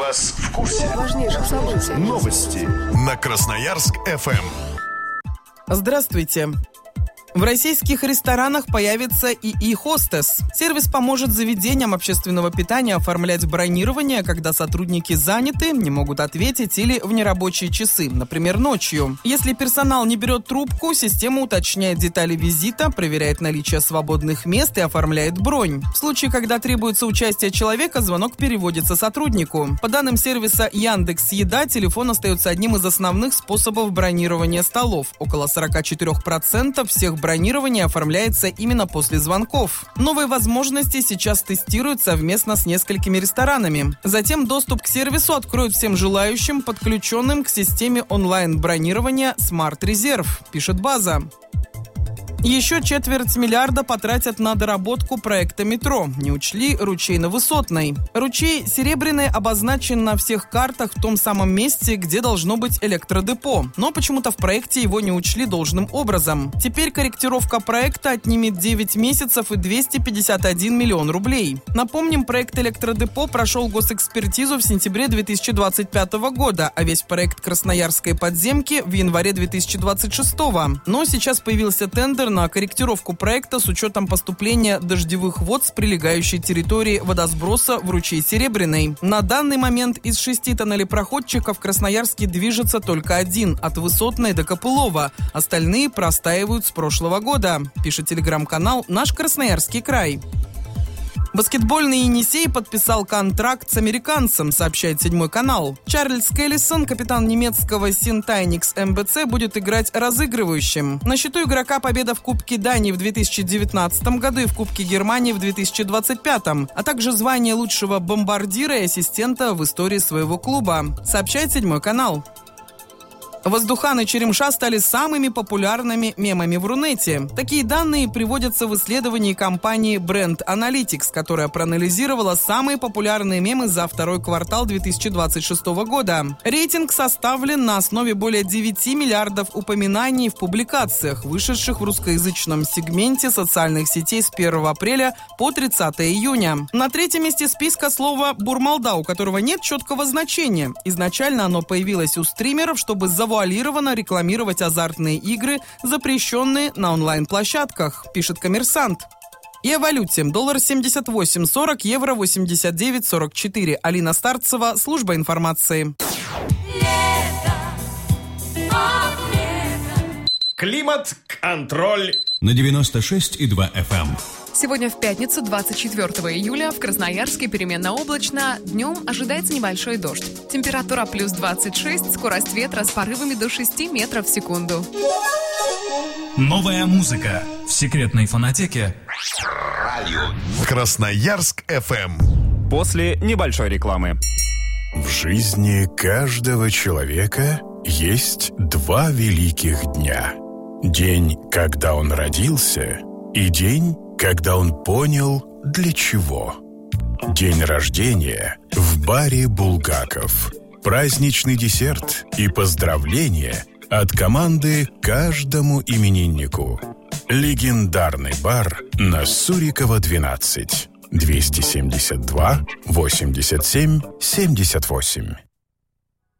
вас в курсе важнейших событий. Новости на Красноярск-ФМ. Здравствуйте. В российских ресторанах появится ИИ-хостес. Сервис поможет заведениям общественного питания оформлять бронирование, когда сотрудники заняты, не могут ответить или в нерабочие часы, например, ночью. Если персонал не берет трубку, система уточняет детали визита, проверяет наличие свободных мест и оформляет бронь. В случае, когда требуется участие человека, звонок переводится сотруднику. По данным сервиса Яндекс.Еда, телефон остается одним из основных способов бронирования столов. Около 44% всех бронирование оформляется именно после звонков. Новые возможности сейчас тестируют совместно с несколькими ресторанами. Затем доступ к сервису откроют всем желающим, подключенным к системе онлайн-бронирования Smart Reserve, пишет База. Еще 250 миллиарда потратят на доработку проекта метро. Не учли Ручейно-Высотный. Ручей Серебряный обозначен на всех картах в том самом месте, где должно быть электродепо. Но почему-то в проекте его не учли должным образом. Теперь корректировка проекта отнимет 9 месяцев и 251 миллион рублей. Напомним, проект электродепо прошел госэкспертизу в сентябре 2025 года, а весь проект Красноярской подземки в январе 2026. Но сейчас появился тендер на корректировку проекта с учетом поступления дождевых вод с прилегающей территории водосброса в ручей Серебряный. На данный момент из 6 тоннелепроходчиков в Красноярске движется только один, от Высотной до Копылова. Остальные простаивают с прошлого года, пишет телеграм-канал «Наш Красноярский край». Баскетбольный Енисей подписал контракт с американцем, сообщает 7 канал. Чарльз Келлисон, капитан немецкого Синтайникс МБЦ, будет играть разыгрывающим. На счету игрока победа в Кубке Дании в 2019 году и в Кубке Германии в 2025, а также звание лучшего бомбардира и ассистента в истории своего клуба, сообщает 7 канал. Воздуханы Черемша стали самыми популярными мемами в Рунете. Такие данные приводятся в исследовании компании Brand Analytics, которая проанализировала самые популярные мемы за второй квартал 2026 года. Рейтинг составлен на основе более 9 миллиардов упоминаний в публикациях, вышедших в русскоязычном сегменте социальных сетей с 1 апреля по 30 июня. На третьем месте списка слово «бурмалда», у которого нет четкого значения. Изначально оно появилось у стримеров, чтобы завуалированно рекламировать азартные игры, запрещенные на онлайн-площадках, пишет «Коммерсант». И о валюте. Доллар 78.40, евро 89.44. Алина Старцева, служба информации. Климат-контроль на 96,2 FM. Сегодня в пятницу, 24 июля, в Красноярске переменно облачно. Днем ожидается небольшой дождь. Температура плюс 26, скорость ветра с порывами до 6 метров в секунду. Новая музыка в секретной фонотеке. Красноярск-ФМ. После небольшой рекламы. В жизни каждого человека есть два великих дня. День, когда он родился, и день, когда он понял, для чего. День рождения в баре «Булгаков». Праздничный десерт и поздравления от команды каждому имениннику. Легендарный бар на Сурикова, 12. 272 87 78.